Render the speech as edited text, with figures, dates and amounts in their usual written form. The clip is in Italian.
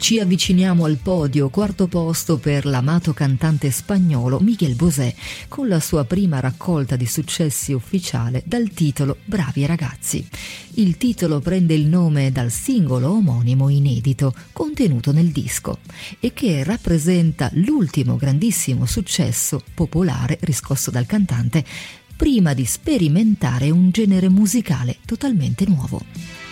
Ci avviciniamo al podio, quarto posto per l'amato cantante spagnolo Miguel Bosé, con la sua prima raccolta di successi ufficiale dal titolo Bravi ragazzi. Il titolo prende il nome dal singolo omonimo inedito contenuto nel disco e che rappresenta l'ultimo grandissimo successo popolare riscosso dal cantante prima di sperimentare un genere musicale totalmente nuovo.